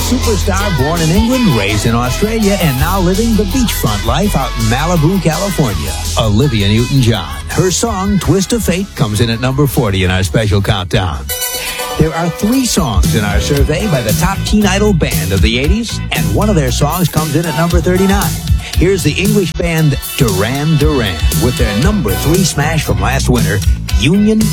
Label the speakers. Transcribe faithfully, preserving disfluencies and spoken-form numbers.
Speaker 1: superstar born in England, raised in Australia, and now living the beachfront life out in Malibu, California. Olivia Newton-John. Her song, Twist of Fate, comes in at number forty in our special countdown. There are three songs in our survey by the top teen idol band of the eighties, and one of their songs comes in at number thirty-nine. Here's the English band Duran Duran with their number three smash from last winter, Union